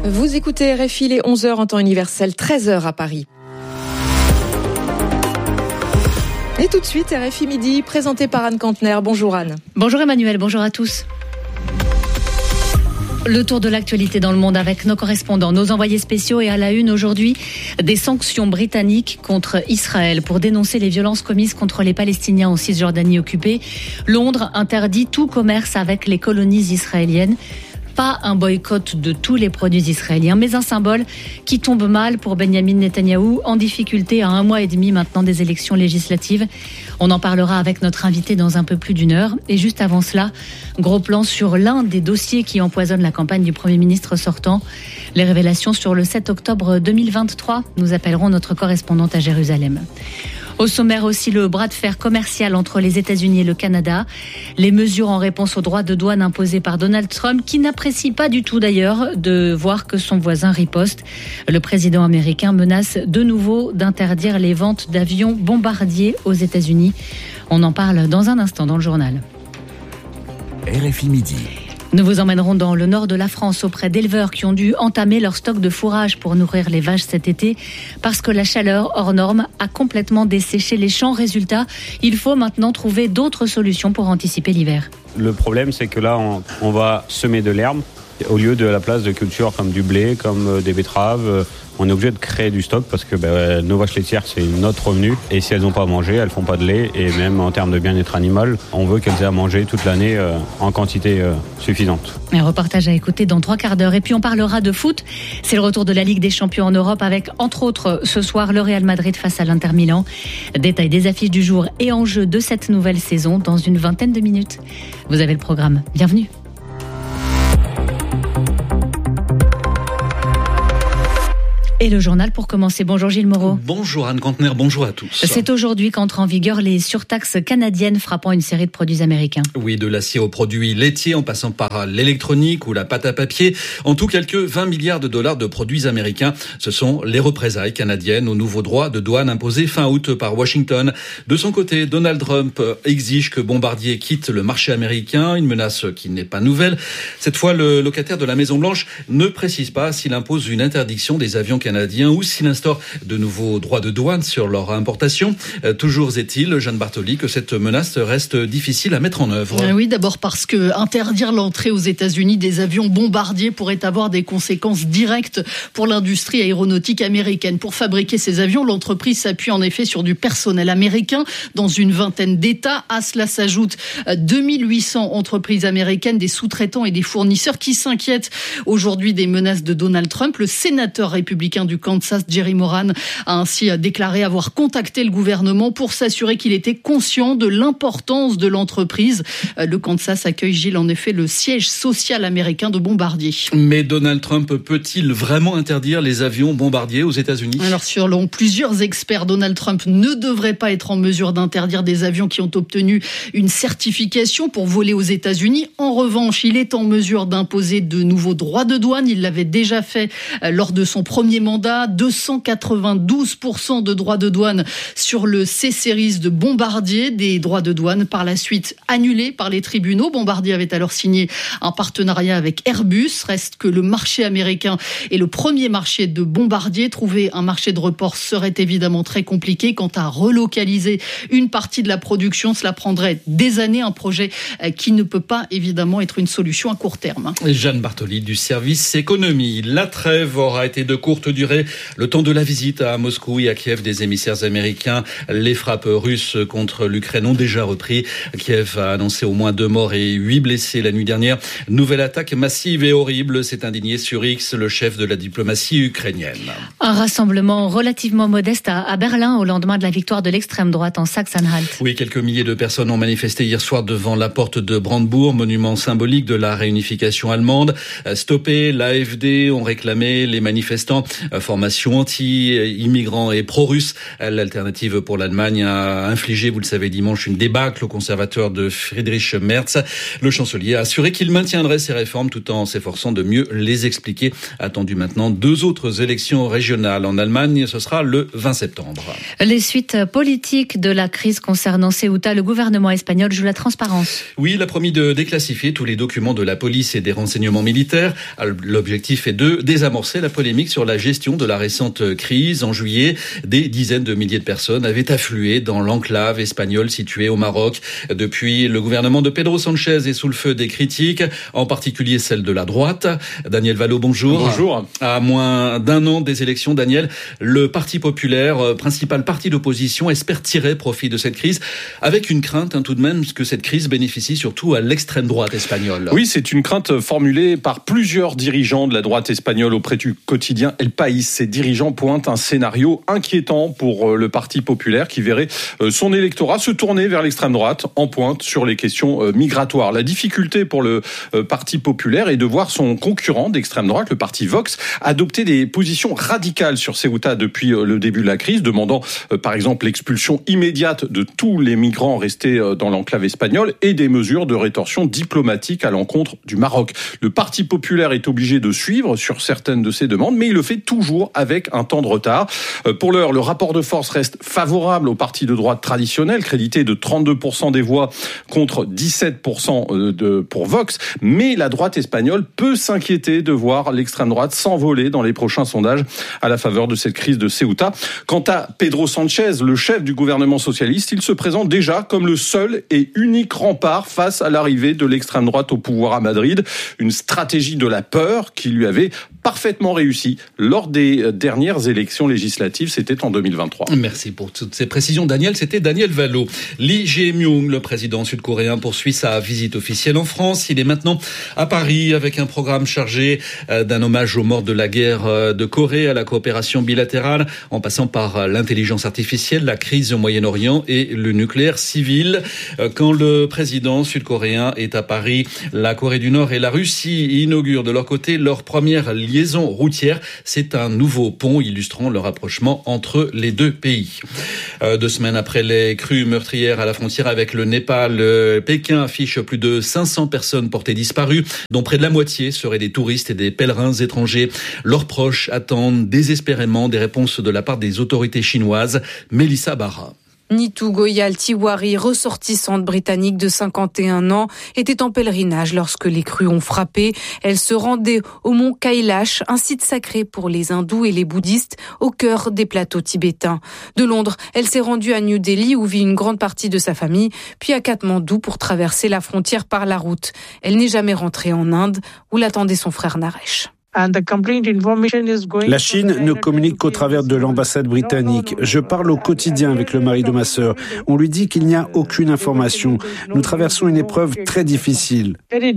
Vous écoutez RFI, les 11h en temps universel, 13h à Paris. Et tout de suite, RFI Midi, présenté par Anne Kantner. Bonjour Anne. Bonjour Emmanuel, bonjour à tous. Le tour de l'actualité dans le monde avec nos correspondants, nos envoyés spéciaux et à la une aujourd'hui, des sanctions britanniques contre Israël pour dénoncer les violences commises contre les Palestiniens en Cisjordanie occupée. Londres interdit tout commerce avec les colonies israéliennes. Pas un boycott de tous les produits israéliens, mais un symbole qui tombe mal pour Benyamin Netanyahou, en difficulté à 1 mois et demi maintenant des élections législatives. On en parlera avec notre invité dans un peu plus d'une heure. Et juste avant cela, gros plan sur l'un des dossiers qui empoisonne la campagne du Premier ministre sortant. Les révélations sur le 7 octobre 2023. Nous appellerons notre correspondante à Jérusalem. Au sommaire aussi, le bras de fer commercial entre les États-Unis et le Canada. Les mesures en réponse aux droits de douane imposés par Donald Trump, qui n'apprécie pas du tout d'ailleurs de voir que son voisin riposte. Le président américain menace de nouveau d'interdire les ventes d'avions bombardiers aux États-Unis. On en parle dans un instant dans le journal. RFI Midi. Nous vous emmènerons dans le nord de la France auprès d'éleveurs qui ont dû entamer leur stock de fourrage pour nourrir les vaches cet été parce que la chaleur hors norme a complètement desséché les champs. Résultat, il faut maintenant trouver d'autres solutions pour anticiper l'hiver. Le problème, c'est que là, on va semer de l'herbe au lieu de la place de culture comme du blé, comme des betteraves. On est obligé de créer du stock parce que nos vaches laitières, c'est notre revenu. Et si elles n'ont pas à manger, elles font pas de lait. Et même en termes de bien-être animal, on veut qu'elles aient à manger toute l'année en quantité suffisante. Un reportage à écouter dans 3 quarts d'heure. Et puis on parlera de foot. C'est le retour de la Ligue des Champions en Europe avec, entre autres, ce soir, le Real Madrid face à l'Inter Milan. Détail des affiches du jour et enjeux de cette nouvelle saison dans une vingtaine de minutes. Vous avez le programme. Bienvenue. Et le journal pour commencer. Bonjour Gilles Moreau. Bonjour Anne Kantner, bonjour à tous. C'est aujourd'hui qu'entrent en vigueur les surtaxes canadiennes frappant une série de produits américains. Oui, de l'acier aux produits laitiers en passant par l'électronique ou la pâte à papier. En tout, quelques 20 milliards de dollars de produits américains. Ce sont les représailles canadiennes aux nouveaux droits de douane imposés fin août par Washington. De son côté, Donald Trump exige que Bombardier quitte le marché américain. Une menace qui n'est pas nouvelle. Cette fois, le locataire de la Maison-Blanche ne précise pas s'il impose une interdiction des avions canadiens ou s'il instaure de nouveaux droits de douane sur leur importation. Toujours est-il, Jeanne Bartoli, que cette menace reste difficile à mettre en œuvre. Oui, d'abord parce que interdire l'entrée aux États-Unis des avions bombardiers pourrait avoir des conséquences directes pour l'industrie aéronautique américaine. Pour fabriquer ces avions, l'entreprise s'appuie en effet sur du personnel américain dans une vingtaine d'États. À cela s'ajoutent 2800 entreprises américaines, des sous-traitants et des fournisseurs qui s'inquiètent aujourd'hui des menaces de Donald Trump. Le sénateur républicain du Kansas, Jerry Moran, a ainsi déclaré avoir contacté le gouvernement pour s'assurer qu'il était conscient de l'importance de l'entreprise. Le Kansas accueille, Gilles, en effet, le siège social américain de Bombardier. Mais Donald Trump peut-il vraiment interdire les avions bombardiers aux États-Unis ? Alors, selon plusieurs experts, Donald Trump ne devrait pas être en mesure d'interdire des avions qui ont obtenu une certification pour voler aux États-Unis. En revanche, il est en mesure d'imposer de nouveaux droits de douane. Il l'avait déjà fait lors de son premier mandat. 292% de droits de douane sur le C-Series de Bombardier, des droits de douane par la suite annulés par les tribunaux. Bombardier avait alors signé un partenariat avec Airbus. Reste que le marché américain est le premier marché de Bombardier. Trouver un marché de report serait évidemment très compliqué. Quant à relocaliser une partie de la production, cela prendrait des années, un projet qui ne peut pas évidemment être une solution à court terme. Jeanne Bartoli du service économie. La trêve aura été de courte durée. Le temps de la visite à Moscou et à Kiev des émissaires américains. Les frappes russes contre l'Ukraine ont déjà repris. Kiev a annoncé au moins 2 morts et 8 blessés la nuit dernière. Nouvelle attaque massive et horrible, s'est indigné sur X le chef de la diplomatie ukrainienne. Un rassemblement relativement modeste à Berlin au lendemain de la victoire de l'extrême droite en Saxe-Anhalt. Oui, quelques milliers de personnes ont manifesté hier soir devant la porte de Brandebourg, monument symbolique de la réunification allemande. Stoppé, l'AfD ont réclamé les manifestants Formation anti-immigrants et pro-russe. L'Alternative pour l'Allemagne a infligé, vous le savez, dimanche une débâcle au conservateur de Friedrich Merz. Le chancelier a assuré qu'il maintiendrait ces réformes tout en s'efforçant de mieux les expliquer. Attendu maintenant 2 autres élections régionales en Allemagne. Ce sera le 20 septembre. Les suites politiques de la crise concernant Ceuta, le gouvernement espagnol joue la transparence. Oui, il a promis de déclassifier tous les documents de la police et des renseignements militaires. L'objectif est de désamorcer la polémique sur la gestion de la récente crise. En juillet, des dizaines de milliers de personnes avaient afflué dans l'enclave espagnole située au Maroc. Depuis, le gouvernement de Pedro Sanchez est sous le feu des critiques, en particulier celle de la droite. Daniel Valo, bonjour. Bonjour. À moins d'1 an des élections, Daniel, le Parti populaire, principal parti d'opposition, espère tirer profit de cette crise, avec une crainte tout de même que cette crise bénéficie surtout à l'extrême droite espagnole. Oui, c'est une crainte formulée par plusieurs dirigeants de la droite espagnole auprès du quotidien El País. Ces dirigeants pointent un scénario inquiétant pour le Parti populaire qui verrait son électorat se tourner vers l'extrême droite en pointe sur les questions migratoires. La difficulté pour le Parti populaire est de voir son concurrent d'extrême droite, le parti Vox, adopter des positions radicales sur Ceuta depuis le début de la crise, demandant par exemple l'expulsion immédiate de tous les migrants restés dans l'enclave espagnole et des mesures de rétorsion diplomatique à l'encontre du Maroc. Le Parti populaire est obligé de suivre sur certaines de ces demandes, mais il le fait toujours avec un temps de retard. Pour l'heure, le rapport de force reste favorable au parti de droite traditionnel, crédité de 32% des voix contre 17% pour Vox, mais la droite espagnole peut s'inquiéter de voir l'extrême droite s'envoler dans les prochains sondages à la faveur de cette crise de Ceuta. Quant à Pedro Sanchez, le chef du gouvernement socialiste, il se présente déjà comme le seul et unique rempart face à l'arrivée de l'extrême droite au pouvoir à Madrid. Une stratégie de la peur qui lui avait parfaitement réussi lors des dernières élections législatives, c'était en 2023. Merci pour toutes ces précisions, Daniel. C'était Daniel Valo. Lee Jae-myung, le président sud-coréen, poursuit sa visite officielle en France. Il est maintenant à Paris avec un programme chargé d'un hommage aux morts de la guerre de Corée, à la coopération bilatérale, en passant par l'intelligence artificielle, la crise au Moyen-Orient et le nucléaire civil. Quand le président sud-coréen est à Paris, la Corée du Nord et la Russie inaugurent de leur côté leur première liaison routière. C'est un nouveau pont illustrant le rapprochement entre les deux pays. 2 semaines après les crues meurtrières à la frontière avec le Népal, Pékin affiche plus de 500 personnes portées disparues, dont près de la moitié seraient des touristes et des pèlerins étrangers. Leurs proches attendent désespérément des réponses de la part des autorités chinoises. Mélissa Barra. Nitu Goyal Tiwari, ressortissante britannique de 51 ans, était en pèlerinage lorsque les crues ont frappé. Elle se rendait au mont Kailash, un site sacré pour les hindous et les bouddhistes, au cœur des plateaux tibétains. De Londres, elle s'est rendue à New Delhi où vit une grande partie de sa famille, puis à Katmandou pour traverser la frontière par la route. Elle n'est jamais rentrée en Inde où l'attendait son frère Naresh. La Chine ne communique qu'au travers de l'ambassade britannique. Je parle au quotidien avec le mari de ma sœur. On lui dit qu'il n'y a aucune information. Nous traversons une épreuve très difficile.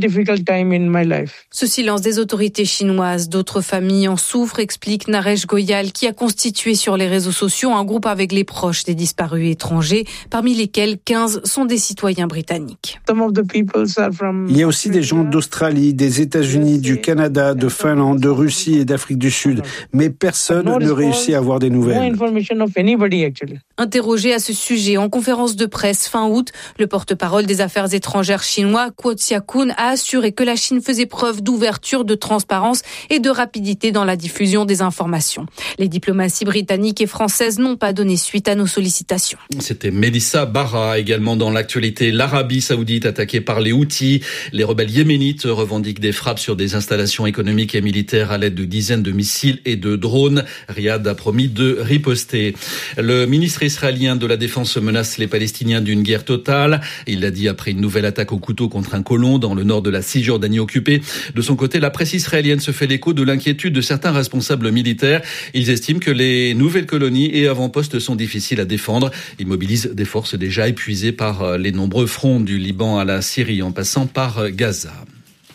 Ce silence des autorités chinoises, d'autres familles en souffrent, explique Naresh Goyal, qui a constitué sur les réseaux sociaux un groupe avec les proches des disparus étrangers, parmi lesquels 15 sont des citoyens britanniques. Il y a aussi des gens d'Australie, des États-Unis, du Canada, de Finlande, de Russie et d'Afrique du Sud, mais personne ne réussit à avoir des nouvelles. Interrogé à ce sujet en conférence de presse fin août, le porte-parole des affaires étrangères chinois, Guo Xiaokun, a assuré que la Chine faisait preuve d'ouverture, de transparence et de rapidité dans la diffusion des informations. Les diplomaties britanniques et françaises n'ont pas donné suite à nos sollicitations. C'était Mélissa Barra. Également dans l'actualité, l'Arabie Saoudite attaquée par les Houthis. Les rebelles yéménites revendiquent des frappes sur des installations économiques et militaires à l'aide de dizaines de missiles et de drones. Riyad a promis de riposter. Le ministre israélien de la Défense menace les Palestiniens d'une guerre totale. Il l'a dit après une nouvelle attaque au couteau contre un colon dans le nord de la Cisjordanie occupée. De son côté, la presse israélienne se fait l'écho de l'inquiétude de certains responsables militaires. Ils estiment que les nouvelles colonies et avant-postes sont difficiles à défendre. Ils mobilisent des forces déjà épuisées par les nombreux fronts du Liban à la Syrie en passant par Gaza.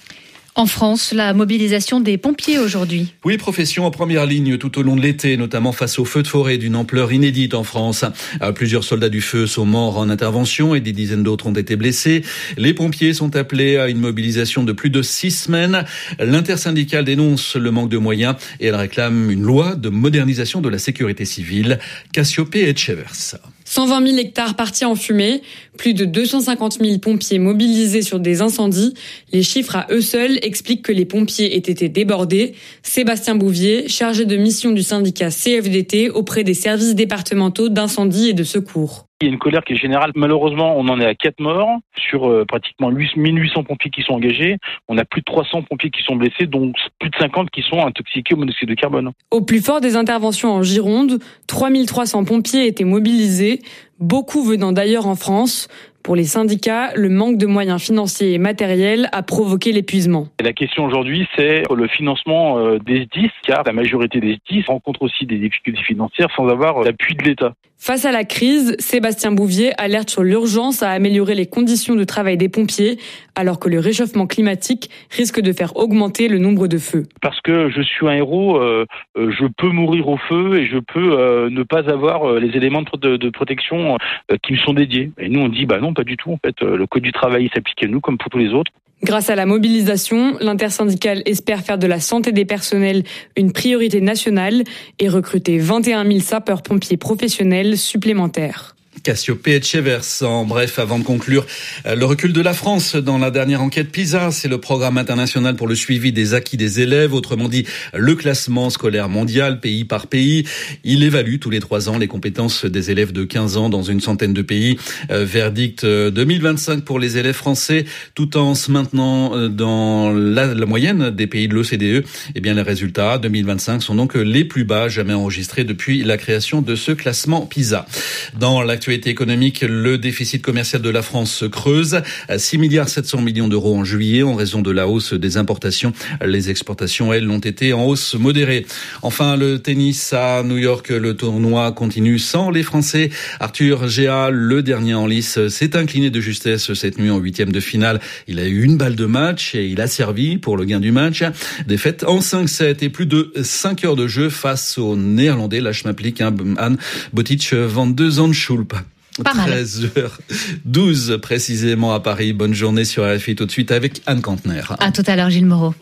En France, la mobilisation des pompiers aujourd'hui. Oui, profession en première ligne tout au long de l'été, notamment face aux feux de forêt d'une ampleur inédite en France. Plusieurs soldats du feu sont morts en intervention et des dizaines d'autres ont été blessés. Les pompiers sont appelés à une mobilisation de plus de 6 semaines. L'intersyndicale dénonce le manque de moyens et elle réclame une loi de modernisation de la sécurité civile. Cassiopée et Chevers. 120 000 hectares partis en fumée, plus de 250 000 pompiers mobilisés sur des incendies. Les chiffres à eux seuls expliquent que les pompiers aient été débordés. Sébastien Bouvier, chargé de mission du syndicat CFDT auprès des services départementaux d'incendie et de secours. Il y a une colère qui est générale. Malheureusement, on en est à 4 morts sur pratiquement 1800 pompiers qui sont engagés. On a plus de 300 pompiers qui sont blessés, dont plus de 50 qui sont intoxiqués au monoxyde de carbone. Au plus fort des interventions en Gironde, 3300 pompiers étaient mobilisés, beaucoup venant d'ailleurs en France. Pour les syndicats, le manque de moyens financiers et matériels a provoqué l'épuisement. Et la question aujourd'hui, c'est le financement des SDIS, car la majorité des SDIS rencontrent aussi des difficultés financières sans avoir l'appui de l'État. Face à la crise, Sébastien Bouvier alerte sur l'urgence à améliorer les conditions de travail des pompiers, alors que le réchauffement climatique risque de faire augmenter le nombre de feux. Parce que je suis un héros, je peux mourir au feu et je peux ne pas avoir les éléments de protection qui me sont dédiés. Et nous, on dit, non, pas du tout. En fait, le code du travail s'applique à nous comme pour tous les autres. Grâce à la mobilisation, l'intersyndicale espère faire de la santé des personnels une priorité nationale et recruter 21 000 sapeurs-pompiers professionnels supplémentaires. Cassiopée et Chevers. En bref, avant de conclure, le recul de la France dans la dernière enquête PISA, c'est le programme international pour le suivi des acquis des élèves, autrement dit le classement scolaire mondial, pays par pays. Il évalue tous les 3 ans les compétences des élèves de 15 ans dans une centaine de pays. Verdict 2025 pour les élèves français, tout en se maintenant dans la moyenne des pays de l'OCDE. Eh bien, les résultats 2025 sont donc les plus bas jamais enregistrés depuis la création de ce classement PISA. Dans l'actualité économique, le déficit commercial de la France se creuse à 6,7 milliards d'euros en juillet en raison de la hausse des importations. Les exportations, elles, ont été en hausse modérée. Enfin, le tennis à New York, le tournoi continue sans les Français. Arthur Géa, le dernier en lice, s'est incliné de justesse cette nuit en 8e de finale. Il a eu une balle de match et il a servi pour le gain du match. Défaite en 5-7 et plus de 5 heures de jeu face au Néerlandais. Là, je m'applique, Anne Botic van de Zandschulp. 13h12 précisément à Paris. Bonne journée sur RFI tout de suite avec Anne Kantner. À tout à l'heure, Gilles Moreau.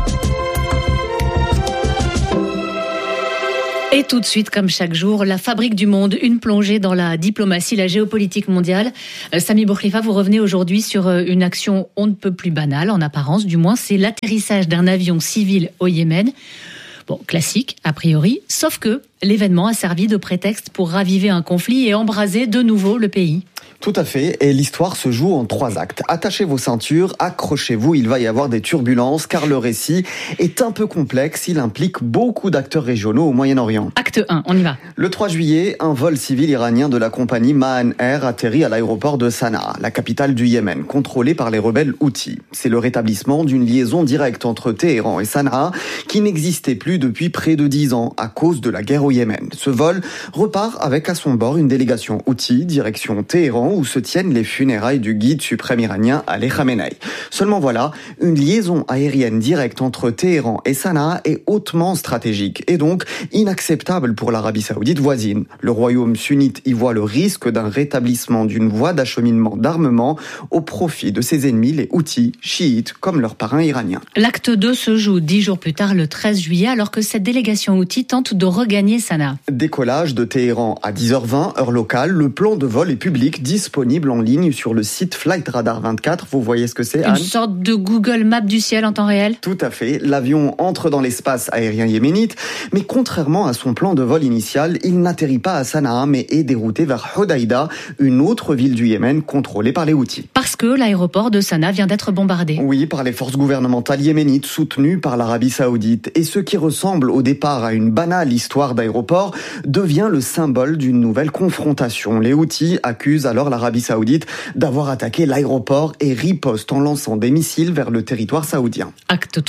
Et tout de suite, comme chaque jour, la fabrique du monde, une plongée dans la diplomatie, la géopolitique mondiale. Sami Boukhlifa, vous revenez aujourd'hui sur une action on ne peut plus banale, en apparence du moins, c'est l'atterrissage d'un avion civil au Yémen. Bon, classique, a priori, sauf que l'événement a servi de prétexte pour raviver un conflit et embraser de nouveau le pays. Tout à fait, et l'histoire se joue en 3 actes. Attachez vos ceintures, accrochez-vous, il va y avoir des turbulences, car le récit est un peu complexe, il implique beaucoup d'acteurs régionaux au Moyen-Orient. Acte 1, on y va. Le 3 juillet, un vol civil iranien de la compagnie Mahan Air atterrit à l'aéroport de Sanaa, la capitale du Yémen, contrôlée par les rebelles Houthis. C'est le rétablissement d'une liaison directe entre Téhéran et Sanaa, qui n'existait plus depuis près de 10 ans, à cause de la guerre au Yémen. Ce vol repart avec à son bord une délégation Houthi, direction Téhéran, où se tiennent les funérailles du guide suprême iranien Ali Khamenei. Seulement voilà, une liaison aérienne directe entre Téhéran et Sanaa est hautement stratégique et donc inacceptable pour l'Arabie saoudite voisine. Le royaume sunnite y voit le risque d'un rétablissement d'une voie d'acheminement d'armement au profit de ses ennemis, les Houthis, chiites, comme leur parrain iranien. L'acte 2 se joue 10 jours plus tard, le 13 juillet, alors que cette délégation Houthi tente de regagner Sanaa. Décollage de Téhéran à 10h20, heure locale. Le plan de vol est public, disponible en ligne sur le site Flight Radar 24. Vous voyez ce que c'est, Anne ? Une sorte de Google Maps du ciel en temps réel ? Tout à fait. L'avion entre dans l'espace aérien yéménite, mais contrairement à son plan de vol initial, il n'atterrit pas à Sanaa, mais est dérouté vers Hodeïda, une autre ville du Yémen contrôlée par les Houthis. Parce que l'aéroport de Sanaa vient d'être bombardé. Oui, par les forces gouvernementales yéménites soutenues par l'Arabie saoudite. Et ce qui ressemble au départ à une banale histoire d'aéroport devient le symbole d'une nouvelle confrontation. Les Houthis accusent alors l'Arabie saoudite d'avoir attaqué l'aéroport et riposte en lançant des missiles vers le territoire saoudien. Acte 3.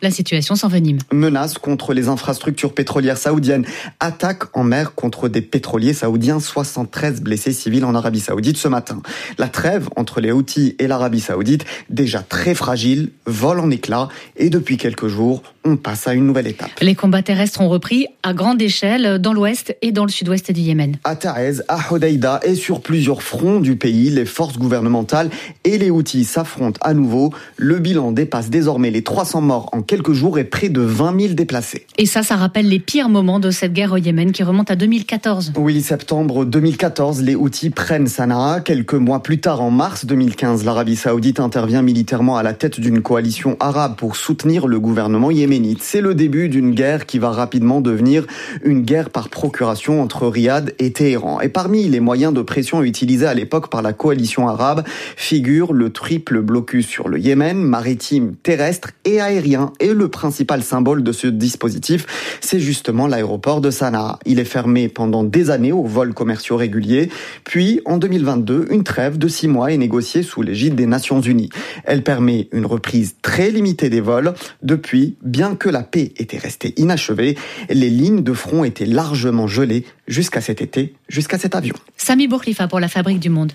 La situation s'envenime. Menaces contre les infrastructures pétrolières saoudiennes. Attaque en mer contre des pétroliers saoudiens. 73 blessés civils en Arabie Saoudite ce matin. La trêve entre les Houthis et l'Arabie Saoudite, déjà très fragile, vole en éclats. Et depuis quelques jours, on passe à une nouvelle étape. Les combats terrestres ont repris à grande échelle dans l'ouest et dans le sud-ouest du Yémen. À Taïz, à Hodeïda et sur plusieurs fronts du pays, les forces gouvernementales et les Houthis s'affrontent à nouveau. Le bilan dépasse désormais les 300 morts en quelques jours et près de 20 000 déplacés. Et ça rappelle les pires moments de cette guerre au Yémen qui remonte à 2014. Oui, septembre 2014, les Houthis prennent Sanaa. Quelques mois plus tard, en mars 2015, l'Arabie Saoudite intervient militairement à la tête d'une coalition arabe pour soutenir le gouvernement yéménite. C'est le début d'une guerre qui va rapidement devenir une guerre par procuration entre Riyad et Téhéran. Et parmi les moyens de pression utilisés à l'époque par la coalition arabe figure le triple blocus sur le Yémen, maritime, terrestre et aérien. Et le principal symbole de ce dispositif, c'est justement l'aéroport de Sanaa. Il est fermé pendant des années aux vols commerciaux réguliers. Puis, en 2022, une trêve de 6 mois est négociée sous l'égide des Nations Unies. Elle permet une reprise très limitée des vols. Depuis, bien que la paix était restée inachevée, les lignes de front étaient largement gelées jusqu'à cet été, jusqu'à cet avion. Sami Bourkhlifa pour la Fabrique du Monde.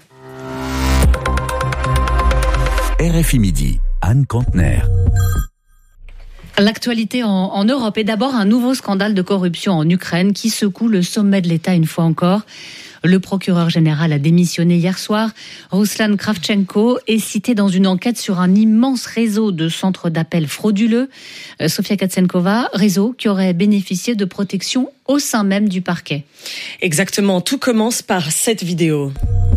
RFI Midi, Anne Kantner. L'actualité en Europe est d'abord un nouveau scandale de corruption en Ukraine qui secoue le sommet de l'État une fois encore. Le procureur général a démissionné hier soir. Ruslan Kravchenko est cité dans une enquête sur un immense réseau de centres d'appel frauduleux. Sofia Katsenkova, réseau qui aurait bénéficié de protection au sein même du parquet. Exactement, tout commence par cette vidéo.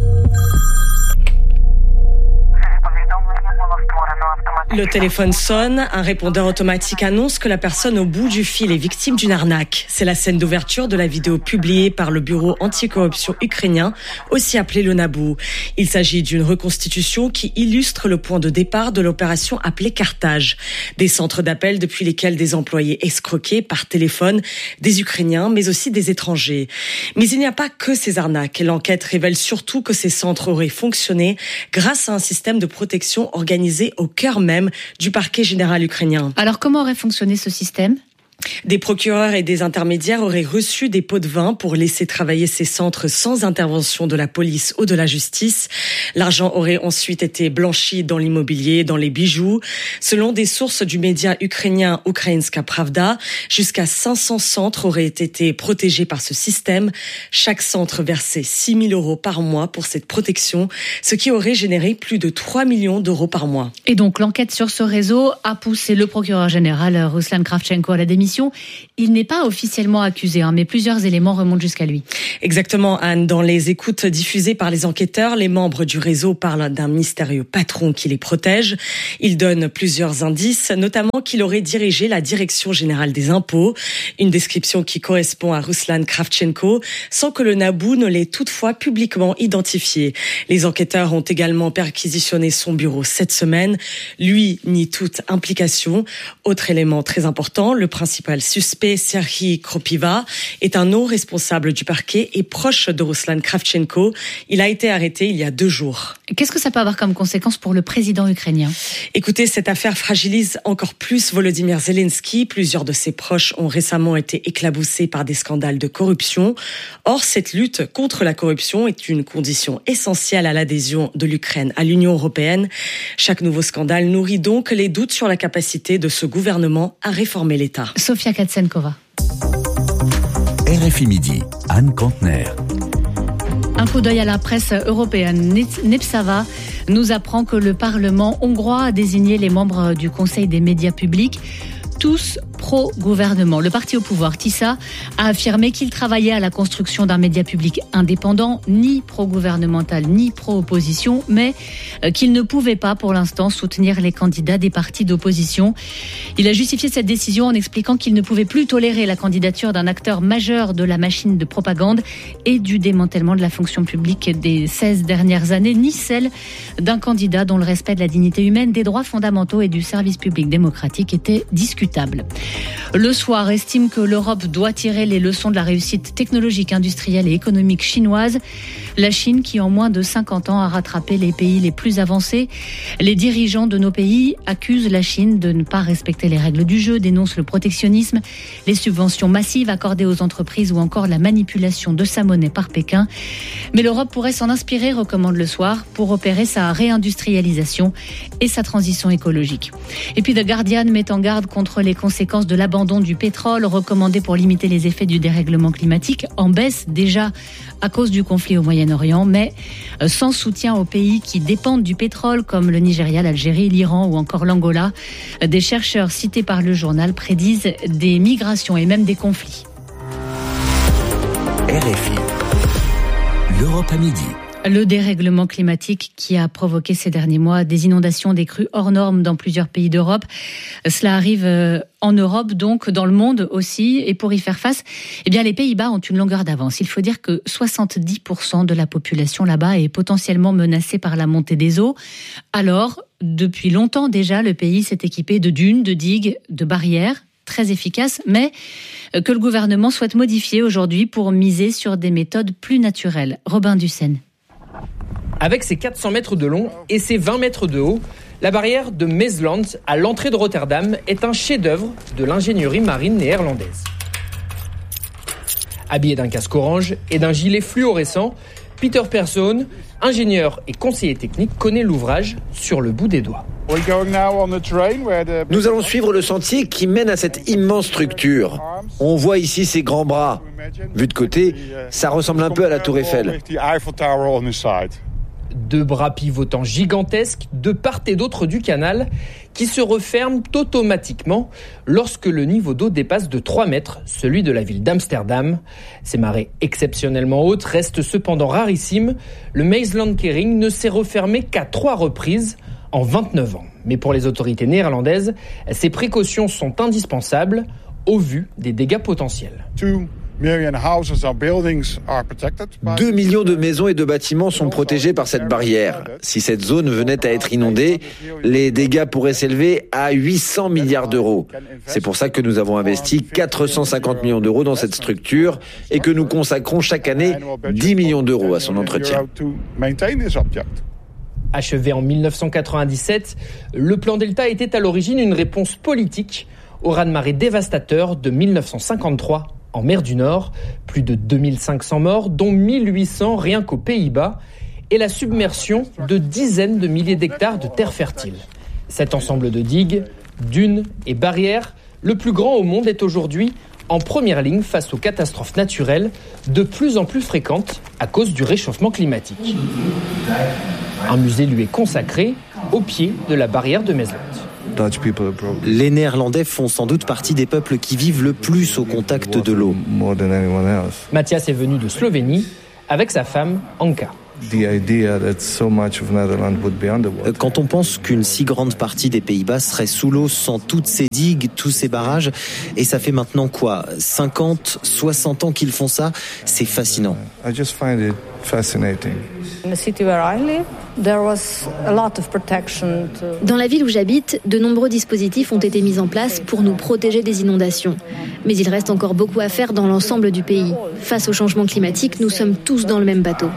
Le téléphone sonne, un répondeur automatique annonce que la personne au bout du fil est victime d'une arnaque. C'est la scène d'ouverture de la vidéo publiée par le bureau anticorruption ukrainien, aussi appelé le NABU. Il s'agit d'une reconstitution qui illustre le point de départ de l'opération appelée Carthage. Des centres d'appel depuis lesquels des employés escroquaient par téléphone des Ukrainiens, mais aussi des étrangers. Mais il n'y a pas que ces arnaques. L'enquête révèle surtout que ces centres auraient fonctionné grâce à un système de protection organisé au cœur même du parquet général ukrainien. Alors comment aurait fonctionné ce système ? Des procureurs et des intermédiaires auraient reçu des pots de vin pour laisser travailler ces centres sans intervention de la police ou de la justice. L'argent aurait ensuite été blanchi dans l'immobilier, dans les bijoux. Selon des sources du média ukrainien Ukrainska Pravda, jusqu'à 500 centres auraient été protégés par ce système. Chaque centre versait 6 000 euros par mois pour cette protection, ce qui aurait généré plus de 3 millions d'euros par mois. Et donc l'enquête sur ce réseau a poussé le procureur général Ruslan Kravchenko à la démission. Il n'est pas officiellement accusé, mais plusieurs éléments remontent jusqu'à lui. Exactement, Anne. Dans les écoutes diffusées par les enquêteurs, les membres du réseau parlent d'un mystérieux patron qui les protège. Ils donnent plusieurs indices, notamment qu'il aurait dirigé la Direction générale des impôts. Une description qui correspond à Ruslan Kravchenko, sans que le NABU ne l'ait toutefois publiquement identifié. Les enquêteurs ont également perquisitionné son bureau cette semaine. Lui nie toute implication. Autre élément très important, le principal suspect, Serhiy Kropiva, est un haut responsable du parquet et proche de Ruslan Kravchenko. Il a été arrêté il y a 2 jours. Qu'est-ce que ça peut avoir comme conséquence pour le président ukrainien ? Écoutez, cette affaire fragilise encore plus Volodymyr Zelensky. Plusieurs de ses proches ont récemment été éclaboussés par des scandales de corruption. Or, cette lutte contre la corruption est une condition essentielle à l'adhésion de l'Ukraine à l'Union européenne. Chaque nouveau scandale nourrit donc les doutes sur la capacité de ce gouvernement à réformer l'État. Sofia Katsenkova. RFI Midi, Anne Kantner. Un coup d'œil à la presse européenne. Nepsava nous apprend que le Parlement hongrois a désigné les membres du Conseil des médias publics, tous pro-gouvernement. Le parti au pouvoir, TISA, a affirmé qu'il travaillait à la construction d'un média public indépendant, ni pro-gouvernemental, ni pro-opposition, mais qu'il ne pouvait pas, pour l'instant, soutenir les candidats des partis d'opposition. Il a justifié cette décision en expliquant qu'il ne pouvait plus tolérer la candidature d'un acteur majeur de la machine de propagande et du démantèlement de la fonction publique des 16 dernières années, ni celle d'un candidat dont le respect de la dignité humaine, des droits fondamentaux et du service public démocratique était discutable. Le Soir estime que l'Europe doit tirer les leçons de la réussite technologique, industrielle et économique chinoise. La Chine qui en moins de 50 ans a rattrapé les pays les plus avancés. Les dirigeants de nos pays accusent la Chine de ne pas respecter les règles du jeu, dénoncent le protectionnisme, les subventions massives accordées aux entreprises ou encore la manipulation de sa monnaie par Pékin. Mais l'Europe pourrait s'en inspirer, recommande Le Soir, pour opérer sa réindustrialisation et sa transition écologique. Et puis The Guardian met en garde contre les conséquences de l'abandon du pétrole, recommandé pour limiter les effets du dérèglement climatique, en baisse déjà à cause du conflit au Moyen-Orient, mais sans soutien aux pays qui dépendent du pétrole, comme le Nigeria, l'Algérie, l'Iran ou encore l'Angola. Des chercheurs cités par le journal prédisent des migrations et même des conflits. RFI, l'Europe à midi. Le dérèglement climatique qui a provoqué ces derniers mois des inondations, des crues hors normes dans plusieurs pays d'Europe. Cela arrive en Europe, donc dans le monde aussi. Et pour y faire face, eh bien, les Pays-Bas ont une longueur d'avance. Il faut dire que 70% de la population là-bas est potentiellement menacée par la montée des eaux. Alors, depuis longtemps déjà, le pays s'est équipé de dunes, de digues, de barrières très efficaces, mais que le gouvernement souhaite modifier aujourd'hui pour miser sur des méthodes plus naturelles. Robin Dussen. Avec ses 400 mètres de long et ses 20 mètres de haut, la barrière de Maesland, à l'entrée de Rotterdam, est un chef-d'œuvre de l'ingénierie marine néerlandaise. Habillé d'un casque orange et d'un gilet fluorescent, Peter Persson, ingénieur et conseiller technique, connaît l'ouvrage sur le bout des doigts. Nous allons suivre le sentier qui mène à cette immense structure. On voit ici ses grands bras. Vu de côté, ça ressemble un peu à la tour Eiffel. 2 bras pivotants gigantesques de part et d'autre du canal qui se referment automatiquement lorsque le niveau d'eau dépasse de 3 mètres, celui de la ville d'Amsterdam. Ces marées exceptionnellement hautes restent cependant rarissimes. Le Maeslandkering ne s'est refermé qu'à 3 reprises en 29 ans. Mais pour les autorités néerlandaises, ces précautions sont indispensables au vu des dégâts potentiels. 2 millions de maisons et de bâtiments sont protégés par cette barrière. Si cette zone venait à être inondée, les dégâts pourraient s'élever à 800 milliards d'euros. C'est pour ça que nous avons investi 450 millions d'euros dans cette structure et que nous consacrons chaque année 10 millions d'euros à son entretien. Achevé en 1997, le plan Delta était à l'origine une réponse politique au raz-de-marée dévastateur de 1953 en mer du Nord. Plus de 2500 morts, dont 1800 rien qu'aux Pays-Bas, et la submersion de dizaines de milliers d'hectares de terres fertiles. Cet ensemble de digues, dunes et barrières, le plus grand au monde, est aujourd'hui en première ligne face aux catastrophes naturelles de plus en plus fréquentes à cause du réchauffement climatique. Un musée lui est consacré au pied de la barrière de Maesland. Les Néerlandais font sans doute partie des peuples qui vivent le plus au contact de l'eau. Mathias est venu de Slovénie avec sa femme Anka. Quand on pense qu'une si grande partie des Pays-Bas serait sous l'eau sans toutes ces digues, tous ces barrages, et ça fait maintenant quoi, 50, 60 ans qu'ils font ça, c'est fascinant. Dans la ville où j'habite, de nombreux dispositifs ont été mis en place pour nous protéger des inondations. Mais il reste encore beaucoup à faire dans l'ensemble du pays. Face au changement climatique, nous sommes tous dans le même bateau.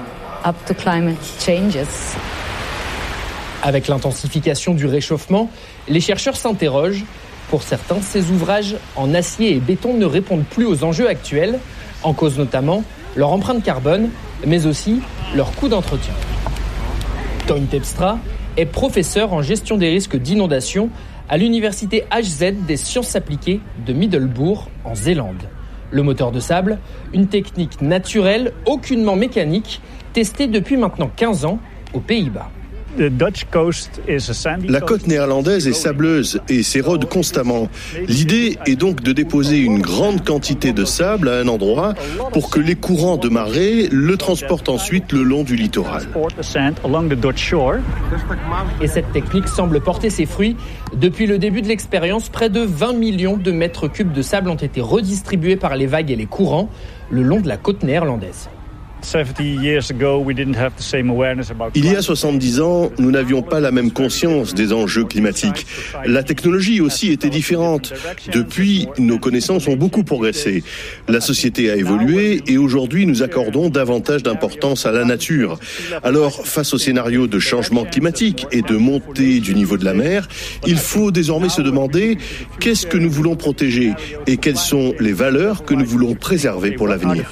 Avec l'intensification du réchauffement, les chercheurs s'interrogent. Pour certains, ces ouvrages en acier et béton ne répondent plus aux enjeux actuels, en cause notamment leur empreinte carbone, mais aussi leur coût d'entretien. Toyn Terpstra est professeur en gestion des risques d'inondation à l'université HZ des sciences appliquées de Middelburg, en Zélande. Le moteur de sable, une technique naturelle, aucunement mécanique, testée depuis maintenant 15 ans aux Pays-Bas. La côte néerlandaise est sableuse et s'érode constamment. L'idée est donc de déposer une grande quantité de sable à un endroit pour que les courants de marée le transportent ensuite le long du littoral. Et cette technique semble porter ses fruits. Depuis le début de l'expérience, près de 20 millions de mètres cubes de sable ont été redistribués par les vagues et les courants le long de la côte néerlandaise. Il y a 70 ans, nous n'avions pas la même conscience des enjeux climatiques. La technologie aussi était différente. Depuis, nos connaissances ont beaucoup progressé. La société a évolué et aujourd'hui, nous accordons davantage d'importance à la nature. Alors, face au scénario de changement climatique et de montée du niveau de la mer, il faut désormais se demander qu'est-ce que nous voulons protéger et quelles sont les valeurs que nous voulons préserver pour l'avenir.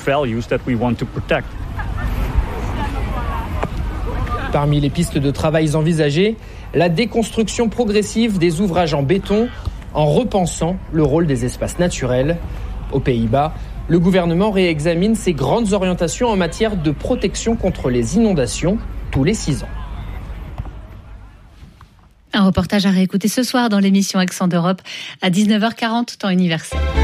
Parmi les pistes de travail envisagées, la déconstruction progressive des ouvrages en béton en repensant le rôle des espaces naturels. Aux Pays-Bas, le gouvernement réexamine ses grandes orientations en matière de protection contre les inondations tous les 6 ans. Un reportage à réécouter ce soir dans l'émission Accent d'Europe à 19h40 temps universel.